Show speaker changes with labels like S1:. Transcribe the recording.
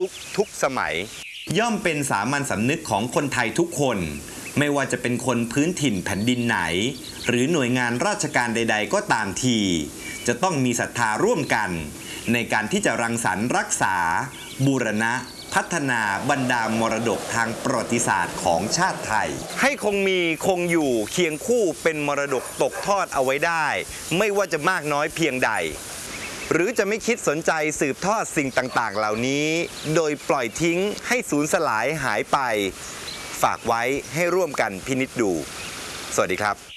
S1: ทุกสมัยย่อมเป็นสามัญสำนึกของคนไทยทุกคนไม่ว่าจะเป็นคนพื้นถิ่นแผ่นดินไหนหรือหน่วยงานราชการใดๆก็ตามทีจะต้องมีศรัทธาร่วมกันในการที่จะรังสรรค์รักษาบูรณะพัฒนาบรรดามรดกทางประวัติศาสตร์ของชาติไทยให้คงมีคงอยู่เคียงคู่เป็นมรดกตกทอดเอาไว้ได้ไม่ว่าจะมากน้อยเพียงใดหรือจะไม่คิดสนใจสืบทอดสิ่งต่างๆเหล่านี้โดยปล่อยทิ้งให้สูญสลายหายไปฝากไว้ให้ร่วมกันพินิจดูสวัสดีครับ